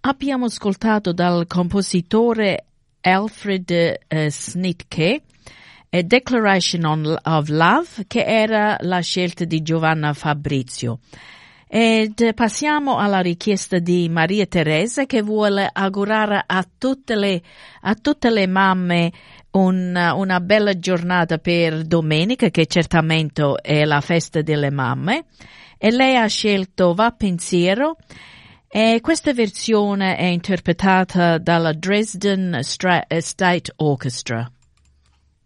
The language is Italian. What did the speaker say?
Abbiamo ascoltato dal compositore Alfred Snitke Declaration of Love, che era la scelta di Giovanna Fabrizio. Ed passiamo alla richiesta di Maria Teresa, che vuole augurare a tutte le mamme una bella giornata per domenica, che certamente è la festa delle mamme. E lei ha scelto Va Pensiero, e questa versione è interpretata dalla Dresden State Orchestra.